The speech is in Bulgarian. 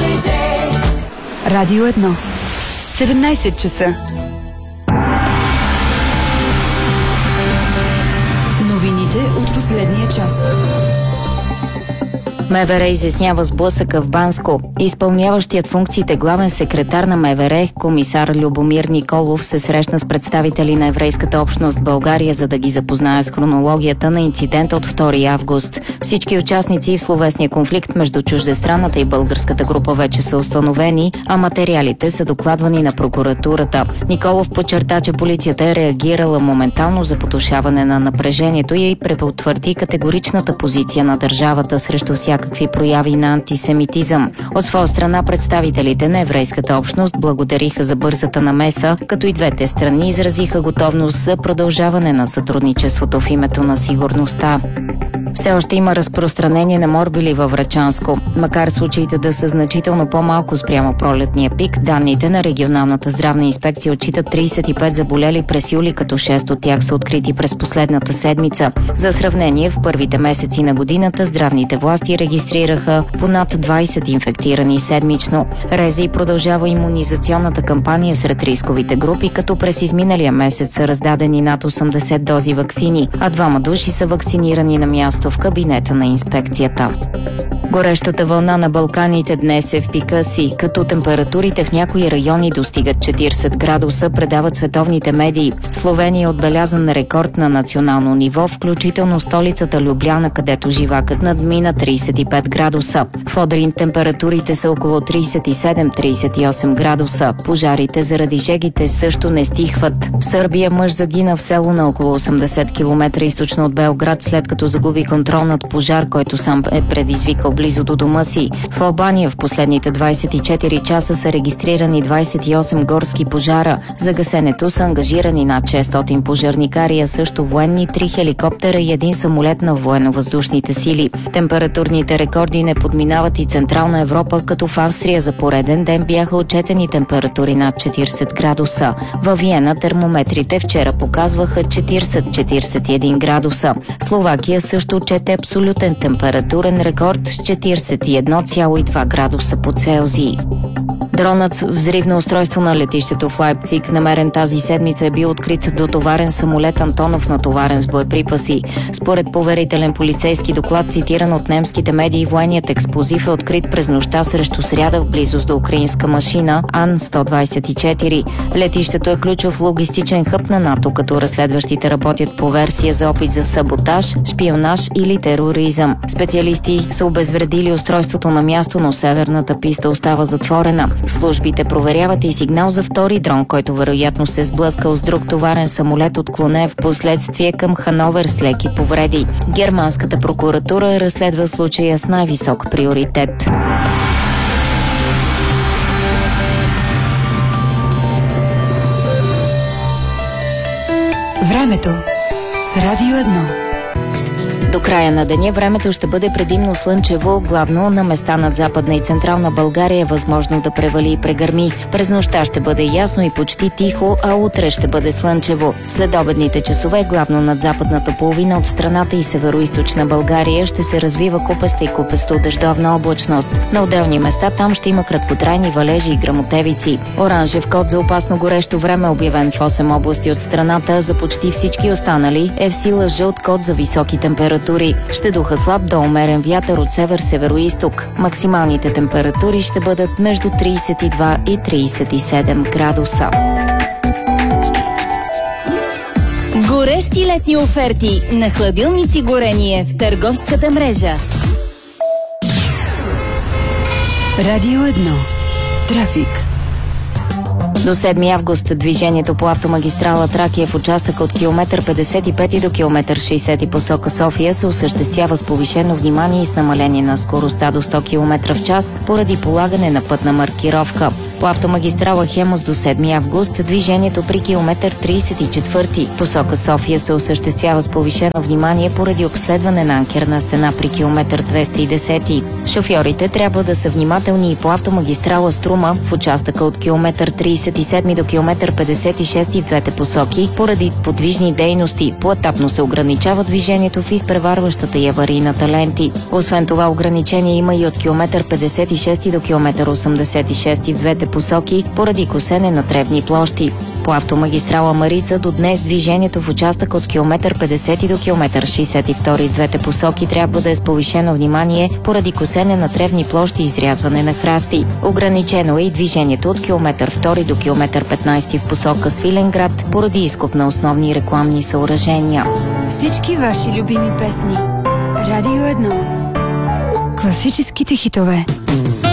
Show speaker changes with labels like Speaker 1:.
Speaker 1: Радио 1. 17 часа. Новините от последния час.
Speaker 2: МВР изяснява сблъсъка в Банско. Изпълняващият функциите главен секретар на МВР, комисар Любомир Николов, се срещна с представители на еврейската общност в България, за да ги запознае с хронологията на инцидента от 2 август. Всички участници в словесния конфликт между чуждестранната и българската група вече са установени, а материалите са докладвани на прокуратурата. Николов подчерта, че полицията е реагирала моментално за потушаване на напрежението и препотвърди категоричната позиция на държавата срещу всякакви прояви на антисемитизъм. От своя страна представителите на еврейската общност благодариха за бързата намеса, като и двете страни изразиха готовност за продължаване на сътрудничеството в името на сигурността. Все още има разпространение на морбили във Врачанско. Макар случаите да са значително по-малко спрямо пролетния пик, данните на регионалната здравна инспекция отчитат 35 заболели през юли, като 6 от тях са открити през последната седмица. За сравнение, в първите месеци на годината здравните власти регистрираха понад 20 инфектирани седмично. РЗИ продължава имунизационната кампания сред рисковите групи, като през изминалия месец са раздадени над 80 дози ваксини, а 2 души са вакцинирани на място в кабинета на инспекцията. Горещата вълна на Балканите днес е в пика си, като температурите в някои райони достигат 40 градуса, предават световните медии. В Словения е отбелязан рекорд на национално ниво, включително столицата Любляна, където живакът надмина 35 градуса. В Одрин температурите са около 37-38 градуса. Пожарите заради жегите също не стихват. В Сърбия мъж загина в село на около 80 км източно от Белград, след като загуби контрол над пожар, който сам е предизвикал близо до дома си. В Албания в последните 24 часа са регистрирани 28 горски пожара. За гасенето са ангажирани над 600 пожарникари, а също военни, 3 хеликоптера и 1 самолет на военно-въздушните сили. Температурните рекорди не подминават и Централна Европа, като в Австрия за пореден ден бяха отчетени температури над 40 градуса. Във Виена термометрите вчера показваха 40-41 градуса. Словакия също отчете абсолютен температурен рекорд с 41,2 градуса по Целзий. Дронът с взривно устройство на летището в Лайпциг, намерен тази седмица, е бил открит дотоварен самолет Антонов, натоварен с боеприпаси. Според поверителен полицейски доклад, цитиран от немските медии, военният експлозив е открит през нощта срещу сряда в близост до украинска машина Ан-124. Летището е ключов логистичен хъб на НАТО, като разследващите работят по версия за опит за саботаж, шпионаж или тероризъм. Специалисти са обезвредили устройството на място, но северната писта остава затворена. Службите проверяват и сигнал за втори дрон, който вероятно се сблъскал с друг товарен самолет, отклонен в последствие към Хановер с леки повреди. Германската прокуратура разследва случая с най-висок приоритет.
Speaker 1: Времето с Радио 1.
Speaker 2: До края на деня времето ще бъде предимно слънчево, главно на места над Западна и Централна България е възможно да превали и прегърми. През нощта ще бъде ясно и почти тихо, а утре ще бъде слънчево. След обедните часове, главно над западната половина от страната и североизточна България, ще се развива купеста и купесто дъждовна облачност. На отделни места там ще има краткотрайни валежи и гръмотевици. Оранжев код за опасно горещо време, обявен в 8 области от страната, за почти всички останали е в сила жълт код за високи температури. Ще духа слаб до умерен вятър от север-североизток. Максималните температури ще бъдат между 32 и 37 градуса.
Speaker 3: Горещи летни оферти на хладилници Горение в търговската мрежа.
Speaker 1: Радио 1. Трафик.
Speaker 2: До 7 август движението по автомагистрала Тракия в участъка от километър 55 до километър 60 посока София се осъществява с повишено внимание и с намаление на скоростта до 100 км в час поради полагане на пътна маркировка. По автомагистрала Хемус до 7 август движението при километър 34 посока София се осъществява с повишено внимание поради обследване на анкерна стена при километър 210. Шофьорите трябва да са внимателни и по автомагистрала Струма в участъка от километър 30 37 до километър 56 в двете посоки. Поради подвижни дейности поетапно се ограничава движението в изпреварващата и аварийната ленти. Освен това ограничение има и от километър 56 до километър 86 в двете посоки поради косене на тревни площи. По автомагистрала Марица до днес движението в участък от километър 50 до километър 62 в двете посоки трябва да е с повишено внимание поради косене на тревни площи и изрязване на храсти. Ограничено е и движението от километър 2 до километър 15 в посока Свиленград поради изкоп на основни рекламни съоръжения.
Speaker 1: Всички ваши любими песни. Радио 1. Класическите хитове.